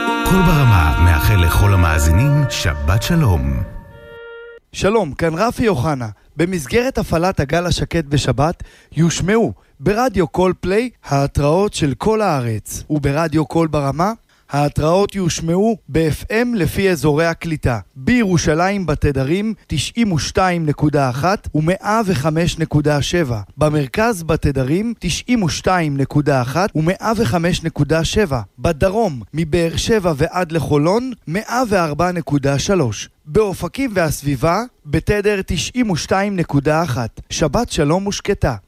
כל ברמה מאחל לכל המאזינים שבת שלום. שלום, כאן רפי יוחנה. במסגרת הפעלת הגל השקט בשבת יושמעו ברדיו קול פליי ההתראות של כל הארץ, וברדיו קול ברמה ההתראות יושמעו ב-FM לפי אזורי הקליטה. בירושלים בתדרים 92.1 ו-105.7. במרכז בתדרים 92.1 ו-105.7. בדרום מבאר שבע ועד לחולון 104.3. באופקים והסביבה בתדר 92.1. שבת שלום ושקטה.